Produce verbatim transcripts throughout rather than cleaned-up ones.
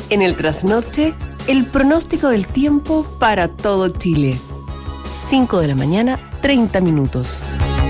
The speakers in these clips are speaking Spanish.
En el trasnoche, el pronóstico del tiempo para todo Chile. cinco de la mañana, treinta minutos.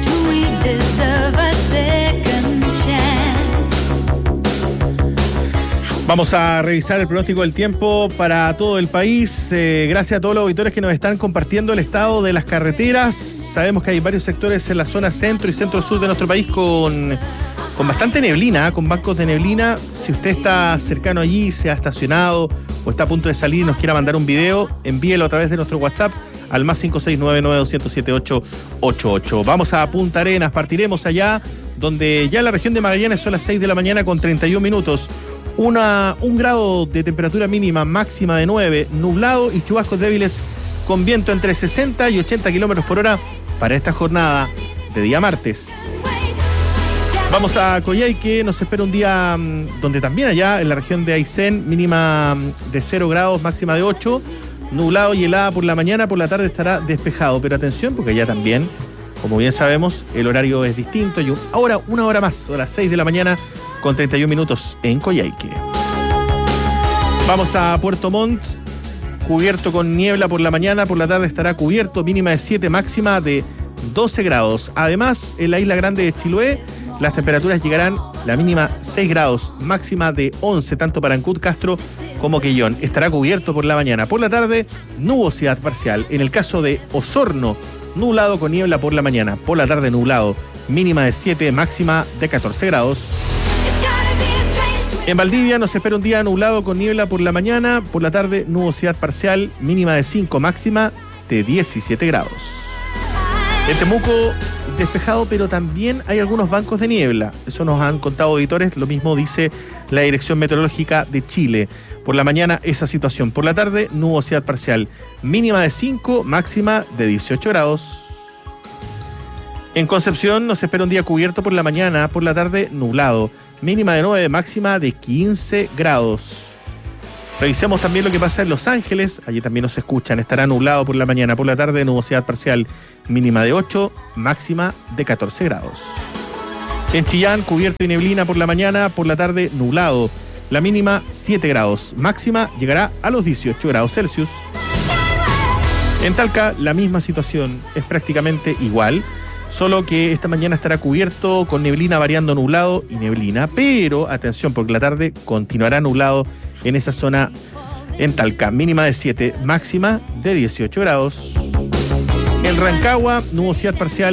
Vamos a revisar el pronóstico del tiempo para todo el país. Eh, gracias a todos los auditores que nos están compartiendo el estado de las carreteras. Sabemos que hay varios sectores en la zona centro y centro-sur de nuestro país con, con bastante neblina, con bancos de neblina. Si usted está cercano allí, se ha estacionado o está a punto de salir y nos quiera mandar un video, envíelo a través de nuestro WhatsApp al más cinco seis nueve nueve dos cero siete ocho ocho ocho. Vamos a Punta Arenas, partiremos allá, donde ya en la región de Magallanes son las seis de la mañana con treinta y un minutos. Una, un grado de temperatura mínima, máxima de nueve, nublado y chubascos débiles con viento entre sesenta y ochenta kilómetros por hora para esta jornada de día martes. Vamos a Coyhaique, nos espera un día mmm, donde también allá en la región de Aysén, mínima de cero grados, máxima de ocho, nublado y helada por la mañana, por la tarde estará despejado, pero atención porque allá también, como bien sabemos, el horario es distinto y ahora una hora más, a las seis de la mañana con treinta y un minutos en Coyhaique. Vamos a Puerto Montt, cubierto con niebla por la mañana, por la tarde estará cubierto, mínima de siete, máxima de doce grados. Además, en la isla grande de Chiloé, las temperaturas llegarán, la mínima seis grados, máxima de once, tanto para Ancud, Castro como Quillón. Estará cubierto por la mañana. Por la tarde, nubosidad parcial. En el caso de Osorno, nublado con niebla por la mañana. Por la tarde, nublado, mínima de siete, máxima de catorce grados. En Valdivia nos espera un día nublado con niebla por la mañana, por la tarde nubosidad parcial, mínima de cinco, máxima de diecisiete grados. En Temuco despejado, pero también hay algunos bancos de niebla. Eso nos han contado auditores, lo mismo dice la Dirección Meteorológica de Chile. Por la mañana esa situación, por la tarde nubosidad parcial, mínima de cinco, máxima de dieciocho grados. En Concepción nos espera un día cubierto por la mañana, por la tarde nublado, mínima de nueve, máxima de quince grados. Revisemos también lo que pasa en Los Ángeles, allí también nos escuchan, estará nublado por la mañana, por la tarde nubosidad parcial, mínima de ocho, máxima de catorce grados. En Chillán, cubierto y neblina por la mañana, por la tarde nublado, la mínima siete grados, máxima llegará a los dieciocho grados Celsius. En Talca, la misma situación, es prácticamente igual, solo que esta mañana estará cubierto con neblina variando nublado y neblina, pero atención porque la tarde continuará nublado en esa zona en Talca, mínima de siete, máxima de dieciocho grados. En Rancagua, nubosidad parcial.